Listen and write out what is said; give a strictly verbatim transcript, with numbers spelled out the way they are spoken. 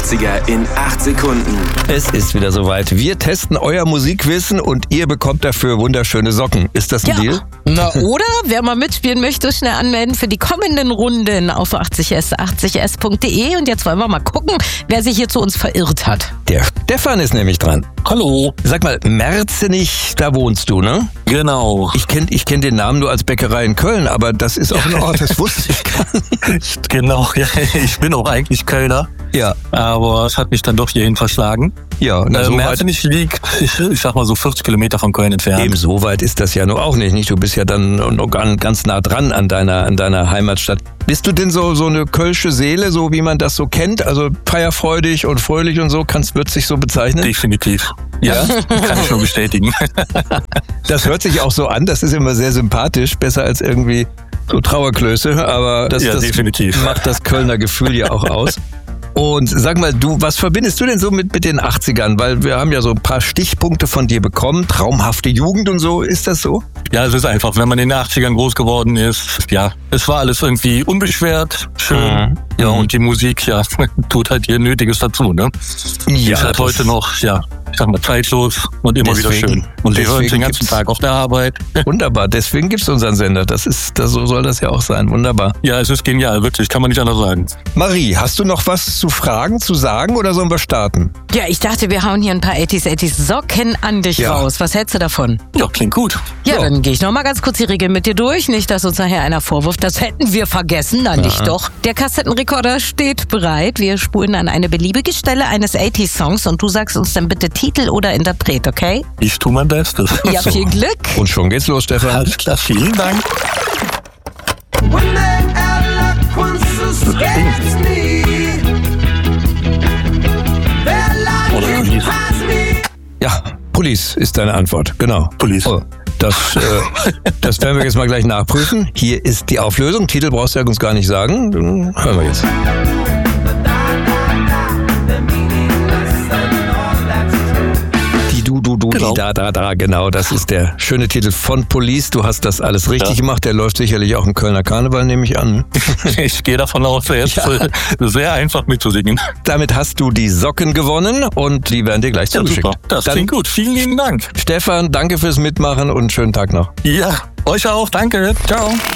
achtziger in acht Sekunden. Es ist wieder soweit. Wir testen euer Musikwissen und ihr bekommt dafür wunderschöne Socken. Ist das ein Ja. Deal? Na, oder? Wer mal mitspielen möchte, schnell anmelden für die kommenden Runden auf achtzig s achtzig s punkt de. Und jetzt wollen wir mal gucken, wer sich hier zu uns verirrt hat. Der Stefan ist nämlich dran. Hallo. Sag mal, Merzenich, da wohnst du, ne? Genau. Ich kenne ich kenn den Namen nur als Bäckerei in Köln, aber das ist auch ein Ort, das wusste ich gar nicht. Genau, ja, ich bin auch eigentlich Kölner, Ja, aber es hat mich dann doch hierhin verschlagen. ja. Na, Äh, so weit, Merzenich liegt, ich, ich sag mal so vierzig Kilometer von Köln entfernt. eben so weit ist das ja nur auch nicht, nicht? Du bist ja dann noch ganz ganz nah dran an deiner, an deiner Heimatstadt. Bist du denn so, so eine kölsche Seele, so wie man das so kennt? Also feierfreudig und fröhlich und so, kannst, würdest dich so bezeichnen? Definitiv. Ja, kann ich nur bestätigen. Das hört sich auch so an, das ist immer sehr sympathisch, besser als irgendwie so Trauerklöße, aber das, Ja, das definitiv. macht das Kölner Gefühl ja auch aus. Und sag mal, du, was verbindest du denn so mit, mit den achtzigern? Weil wir haben ja so ein paar Stichpunkte von dir bekommen, traumhafte Jugend und so, ist das so? Ja, es ist einfach, wenn man in den achtzigern groß geworden ist, ja, es war alles irgendwie unbeschwert, schön. Mhm. Ja, Mhm. und die Musik, ja, tut halt ihr Nötiges dazu, ne? Ja, ist halt das- heute noch, ja, ich sag mal, zeitlos und immer wieder Deswegen- schön. Und wir hören deswegen den ganzen gibt's- Tag auf der Arbeit. Wunderbar, deswegen gibt's unseren Sender. Das ist, das, so soll das ja auch sein. Wunderbar. Ja, es ist genial, wirklich, kann man nicht anders sagen. Marie, hast du noch was zu fragen, zu sagen oder sollen wir starten? Ja, ich dachte, wir hauen hier ein paar achtziger achtziger Socken an dich Ja. raus. Was hältst du davon? Ja, klingt gut. Ja, So. dann gehe ich noch mal ganz kurz die Regeln mit dir durch. Nicht, dass uns nachher einer vorwirft, das hätten wir vergessen. Na, nicht doch. Der Kassettenrekorder steht bereit. Wir spulen an eine beliebige Stelle eines achtziger-Songs und du sagst uns dann bitte Titel oder Interpret, okay? Ich tue mein Bestes. Ja, viel Glück. Und schon geht's los, Stefan. Alles klar, vielen Dank. When the eloquence gets me, their Oder life Police. has me. Ja, Police ist deine Antwort, genau. Police. Oh, das, äh, das werden wir jetzt mal gleich nachprüfen. Hier ist die Auflösung. Titel brauchst du ja uns gar nicht sagen. Dann hören wir jetzt. Die Du, Du, Du, Genau. die Da, Da, Da, genau. Das ist der schöne Titel von Police. Du hast das alles richtig Ja. gemacht. Der läuft sicherlich auch im Kölner Karneval, nehme ich an. Ich gehe davon aus, er ist Ja. äh, sehr einfach mitzusingen. Damit hast du die Socken gewonnen und die werden dir gleich Ja, zugeschickt. super. Das Dann, klingt gut. Vielen lieben Dank. Stefan, danke fürs Mitmachen und schönen Tag noch. Ja, euch auch. Danke. Ciao.